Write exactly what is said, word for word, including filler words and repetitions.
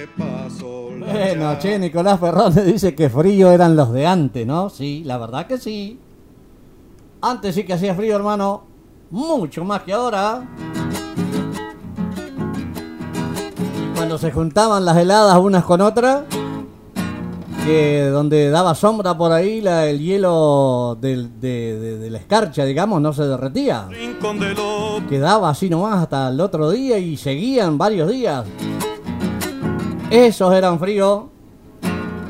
Bueno, che, Nicolás Ferrone dice que frío eran los de antes, ¿no? Sí, la verdad que sí. Antes sí que hacía frío, hermano. Mucho más que ahora. Cuando se juntaban las heladas unas con otras, que donde daba sombra por ahí, la, el hielo del, de, de, de la escarcha, digamos, no se derretía. Quedaba así nomás hasta el otro día y seguían varios días. Esos eran fríos.